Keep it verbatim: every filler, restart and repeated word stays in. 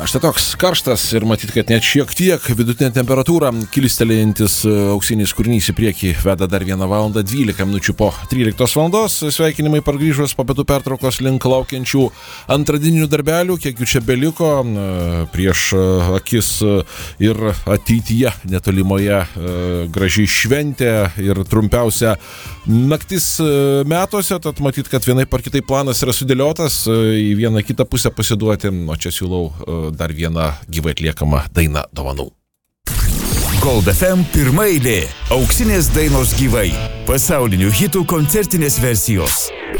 Štai toks karštas ir matyt, kad net šiek tiek vidutinė temperatūra kilistelėjantis auksinis kūrinys į priekį veda dar vieną valandą dvylika minučių po tryliktos valandos. Sveikinimai pargrįžus po pietų pertraukos link laukiančių antradieninių darbelių, kiek jų čia beliko prieš akis ir ateityje netolimoje graži šventė ir trumpiausia naktis metuose, tad matyt, kad vienaip ar kitaip planas yra sudėliotas į vieną kitą pusę pasiduoti, o čia siūlau dar vieną gyvai atliekamą dainą dovanų. Gold F M pirma eilė. Auksinės dainos gyvai. Pasaulinių hitų koncertinės versijos.